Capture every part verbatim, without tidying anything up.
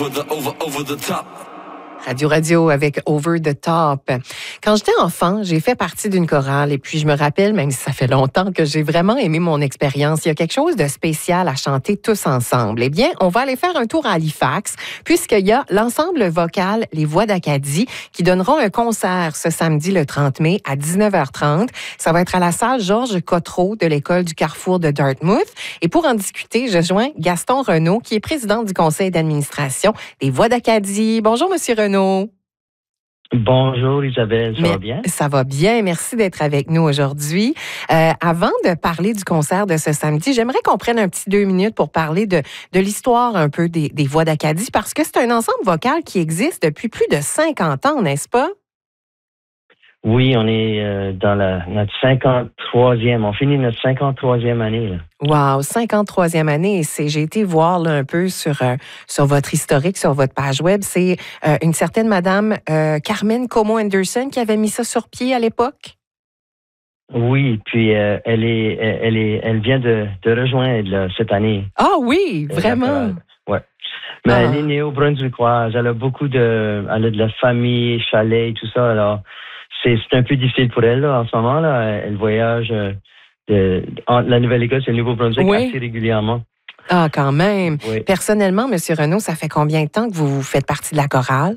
Over, over the top. Radio Radio avec Over the Top. Quand j'étais enfant, j'ai fait partie d'une chorale et puis je me rappelle, même si ça fait longtemps, que j'ai vraiment aimé mon expérience. Il y a quelque chose de spécial à chanter tous ensemble. Eh bien, on va aller faire un tour à Halifax puisqu'il y a l'ensemble vocal Les Voix d'Acadie qui donneront un concert ce samedi le trente mai à dix-neuf heures trente. Ça va être à la salle Georges Cotreau de l'école du Carrefour de Dartmouth. Et pour en discuter, je joins Gaston Renaud qui est président du conseil d'administration des Voix d'Acadie. Bonjour, Monsieur Renaud. Bonjour Isabelle, ça Mais, va bien? Ça va bien, merci d'être avec nous aujourd'hui. Euh, avant de parler du concert de ce samedi, j'aimerais qu'on prenne un petit deux minutes pour parler de, de l'histoire un peu des, des Voix d'Acadie, parce que c'est un ensemble vocal qui existe depuis plus de cinquante ans, n'est-ce pas? Oui, on est euh, dans la, notre cinquante-troisième, on finit notre cinquante-troisième année. Là. Wow, cinquante-troisième année. C'est, j'ai été voir là, un peu sur, euh, sur votre historique, sur votre page web. C'est euh, une certaine madame euh, Carmen Como-Anderson qui avait mis ça sur pied à l'époque? Oui, puis euh, elle est, elle est, elle vient de, de rejoindre là, cette année. Ah oui, vraiment? Oui. Mais ah. elle est néo-brunswickoise, elle a beaucoup de, elle a de la famille, chalet et tout ça, alors c'est, c'est un peu difficile pour elle là, en ce moment. Là. Elle voyage euh, de, entre la Nouvelle-Écosse et le Nouveau-Brunswick oui. assez régulièrement. Ah, quand même. Oui. Personnellement, M. Renaud, ça fait combien de temps que vous faites partie de la chorale?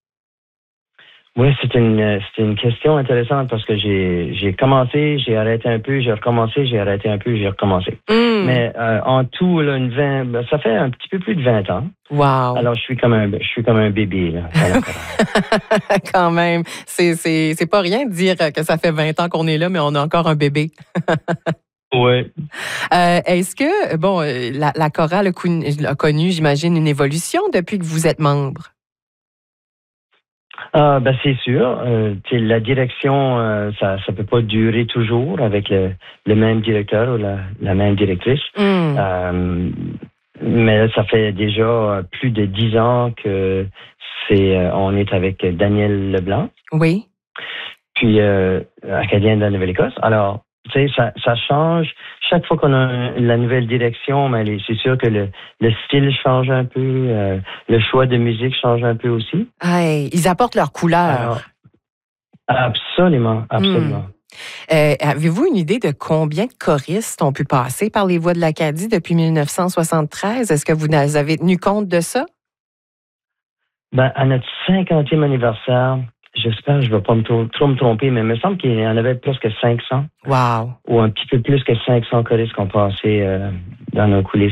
Oui, c'est une, c'est une question intéressante parce que j'ai, j'ai commencé, j'ai arrêté un peu, j'ai recommencé, j'ai arrêté un peu, j'ai recommencé. Mm. Mais euh, en tout, là, une vingt, ça fait un petit peu plus de vingt ans. Wow. Alors, je suis comme un, je suis comme un bébé. Là, quand même. C'est, c'est, c'est pas rien de dire que ça fait vingt ans qu'on est là, mais on a encore un bébé. Oui. Euh, est-ce que, bon, la, la chorale a connu, a connu, j'imagine, une évolution depuis que vous êtes membre? Ah, ben c'est sûr. Euh, la direction, euh, ça ça peut pas durer toujours avec le, le même directeur ou la, la même directrice. Mm. Euh, mais ça fait déjà plus de dix ans que c'est euh, on est avec Daniel Leblanc. Oui. Puis euh, acadien de la Nouvelle-Écosse. Alors, tu sais, ça, ça change. Chaque fois qu'on a la nouvelle direction, mais c'est sûr que le, le style change un peu, euh, le choix de musique change un peu aussi. Hey, ils apportent leur couleur. Alors, absolument, absolument. Hmm. Euh, avez-vous une idée de combien de choristes ont pu passer par les Voix de l'Acadie depuis dix-neuf cent soixante-treize? Est-ce que vous avez tenu compte de ça? Ben, à notre cinquantième anniversaire, j'espère que je ne vais pas me trop, trop me tromper, mais il me semble qu'il y en avait presque cinq cents. Wow. Ou un petit peu plus que cinq cents choristes qui ont passé euh, dans nos coulisses.